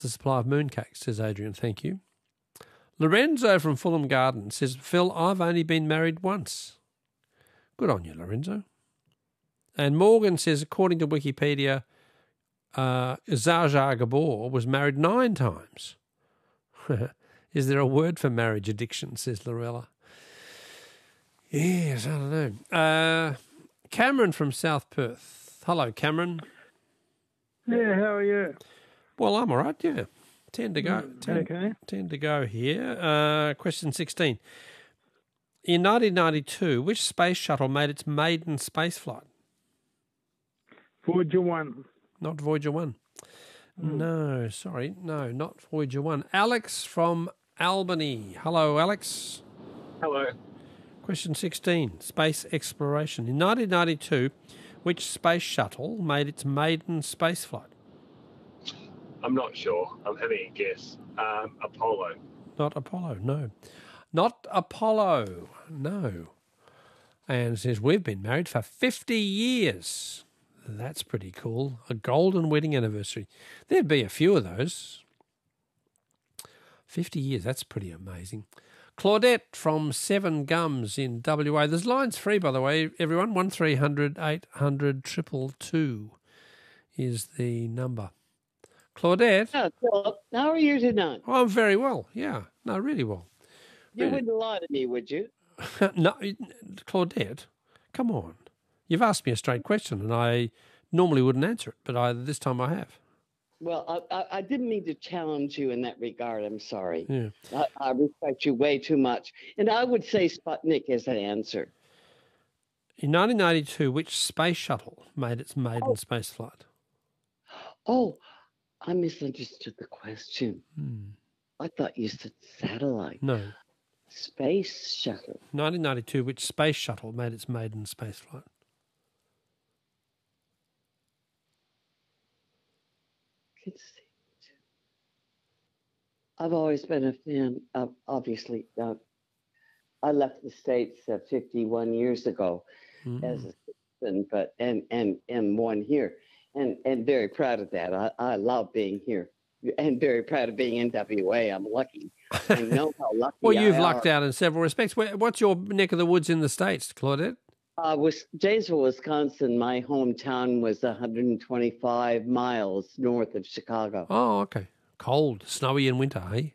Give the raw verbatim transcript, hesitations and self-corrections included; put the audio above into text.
the supply of mooncakes, says Adrian. Thank you. Lorenzo from Fulham Garden says, Phil, I've only been married once. Good on you, Lorenzo. And Morgan says, according to Wikipedia, uh, Zsa Zsa Gabor was married nine times. Is there a word for marriage addiction, says Lorella. Yes, I don't know. Uh, Cameron from South Perth. Hello, Cameron. Yeah, how are you? Well, I'm all right, yeah. Ten to go. Ten, okay. ten to go here. Uh, question sixteen. In nineteen ninety-two, which space shuttle made its maiden space flight? Voyager one. Not Voyager one. Mm. No, sorry. No, not Voyager one. Alex from Albany. Hello, Alex. Hello. Question sixteen. Space exploration. In nineteen ninety-two, which space shuttle made its maiden space flight? I'm not sure. I'm having a guess. Um, Apollo. Not Apollo, no. Not Apollo, no. And it says, we've been married for fifty years. That's pretty cool. A golden wedding anniversary. There'd be a few of those. fifty years, that's pretty amazing. Claudette from Seven Gums in W A. There's lines free, by the way, everyone. one three hundred eight hundred two two two is the number. Claudette. Oh, Philip, how are you tonight? Oh, I'm very well. Yeah. No, really well. You really. wouldn't lie to me, would you? No, Claudette, come on. You've asked me a straight question, and I normally wouldn't answer it, but I this time I have. Well, I, I, I didn't mean to challenge you in that regard. I'm sorry. Yeah. I, I respect you way too much. And I would say Sputnik is an answer. In nineteen ninety-two, which space shuttle made its maiden Oh. space flight? Oh, I misunderstood the question. Hmm. I thought you said satellite. No. Space shuttle. nineteen ninety-two, which space shuttle made its maiden space flight? Let's see. I've always been a fan of, obviously, uh, I left the States uh, fifty-one years ago Mm. as a citizen, but and and and one here, and and very proud of that. I, I love being here, and very proud of being in W A. I'm lucky. I know how lucky. Well, you've I lucked are. out in several respects. Where, what's your neck of the woods in the States, Claudette? Uh, was Janesville, Wisconsin. My hometown was one hundred twenty-five miles north of Chicago. Oh, okay. Cold, snowy in winter, eh?